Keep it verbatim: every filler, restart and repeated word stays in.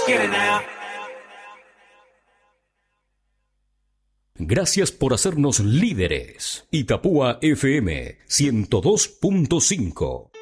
Gracias por hacernos líderes. Itapúa F M ciento dos punto cinco.